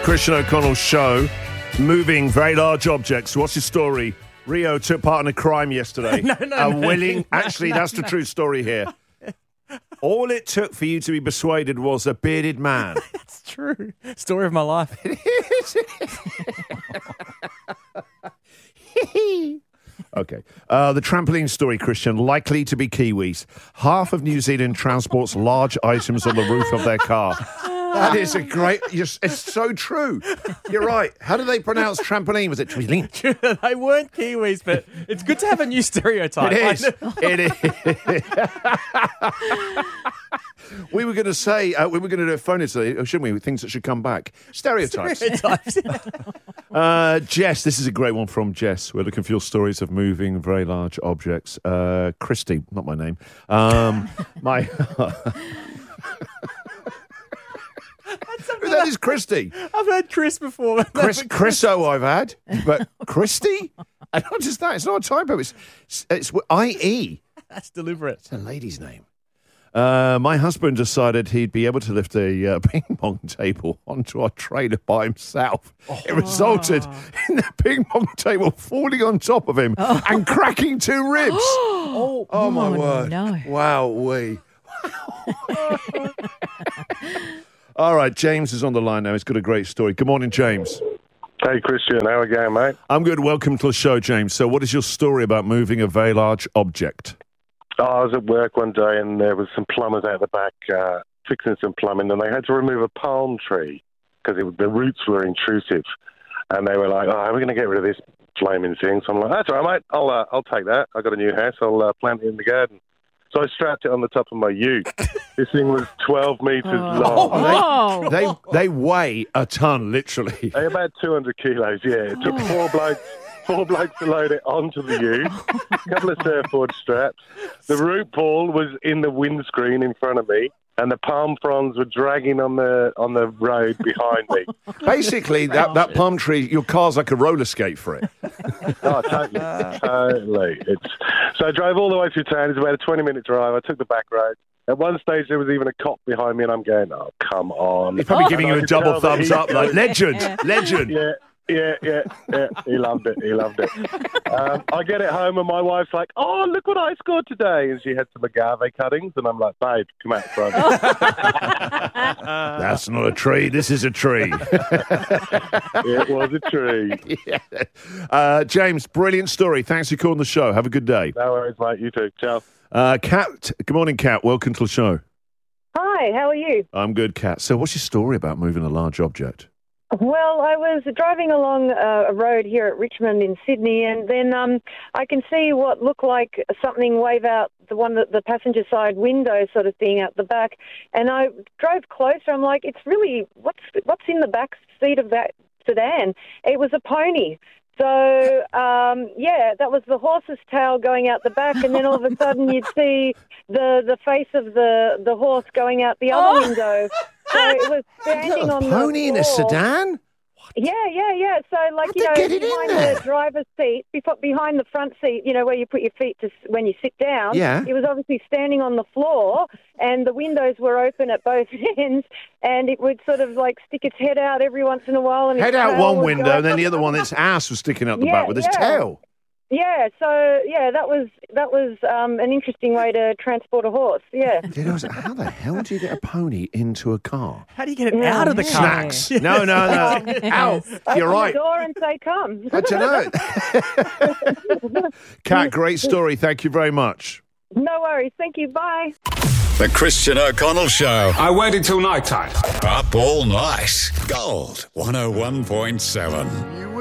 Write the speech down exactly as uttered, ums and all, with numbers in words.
Christian O'Connell show, moving very large objects. What's your story? Rio took part in a crime yesterday. no, no, a no. willing... No, Actually, no, that's no. the true story here. All it took for you to be persuaded was a bearded man. That's true. Story of my life. Okay. Uh, the trampoline story, Christian, likely to be Kiwis. Half of New Zealand transports large items on the roof of their car. That is a great... It's so true. You're right. How do they pronounce trampoline? Was it trampoline? They weren't Kiwis, but it's good to have a new stereotype. It is. It is. We were going to say, uh, we were going to do a phone in today, shouldn't we? Things that should come back. Stereotypes. Stereotypes. uh, Jess, this is a great one from Jess. We're looking for your stories of moving very large objects. Uh, Christy, not my name. Um, my... That is Christy. I've heard Chris before. Chris, Chriso I've had, but Christy? And not just that, it's not a typo, it's, it's I E. That's deliberate. It's a lady's name. Uh, my husband decided he'd be able to lift a uh, ping pong table onto our trailer by himself. Oh. It resulted in the ping pong table falling on top of him oh. and cracking two ribs. oh, oh, my oh, word. No. Wow, we. All right, James is on the line now. He's got a great story. Good morning, James. Hey, Christian. How are we going, mate? I'm good. Welcome to the show, James. So what is your story about moving a very large object? Oh, I was at work one day and there was some plumbers out the back uh, fixing some plumbing, and they had to remove a palm tree because the roots were intrusive. And they were like, oh, we're going to get rid of this flaming thing. So I'm like, that's all right, mate. I'll, uh, I'll take that. I've got a new house. I'll uh, plant it in the garden. So I strapped it on the top of my ute. This thing was twelve metres Oh. long. Oh. They they weigh a ton, literally. They about two hundred kilos, yeah. It took four blokes, four blokes to load it onto the ute, a couple of surfboard straps. The root ball was in the windscreen in front of me, and the palm fronds were dragging on the on the road behind me. Basically, that, that palm tree, your car's like a roller skate for it. Oh, totally. totally. It's, so I drove all the way through town. It's about a twenty-minute drive. I took the back road. At one stage, there was even a cop behind me, and I'm going, oh, come on. He's probably Oh. giving you And a I could double tell that thumbs he- up, like, legend, legend. Yeah, yeah, yeah, yeah. He loved it. He loved it. Um, I get it home, and my wife's like, oh, look what I scored today. And she had some agave cuttings, and I'm like, babe, come out front. That's not a tree, this is a tree. It was a tree. Yeah. uh, James, brilliant story. Thanks for calling the show. Have a good day. No worries, mate. You too. Ciao. Uh, Kat, good morning, Kat. Welcome to the show. Hi, how are you? I'm good, Kat. So what's your story about moving a large object? Well, I was driving along uh, a road here at Richmond in Sydney, and then um, I can see what looked like something wave out the one that the passenger side window sort of thing out the back. And I drove closer. I'm like, it's really what's what's in the back seat of that sedan? It was a pony. So, um, yeah, that was the horse's tail going out the back, and then all of a sudden you'd see the, the face of the, the horse going out the other Oh. window. So it was standing a on the pony in a floor. sedan? Yeah, yeah, yeah. So, like, How'd you they know, get it in behind there? the driver's seat, before, behind the front seat, you know, where you put your feet to s- when you sit down. Yeah. It was obviously standing on the floor, and the windows were open at both ends, and it would sort of, like, stick its head out every once in a while. And Head its out tail one would window, go- and then the other one, its ass was sticking out the Yeah, back with its yeah. tail. Yeah, so, yeah, that was that was um, an interesting way to transport a horse, yeah. You know, I was like, how the hell do you get a pony into a car? How do you get it Yeah. out of the car? Snacks. No, no, no. Out. You're Open right. the door and say, come. I don't know. Kat, great story. Thank you very much. No worries. Thank you. Bye. The Christian O'Connell Show. I waited till night time. Up all night. Gold one oh one point seven.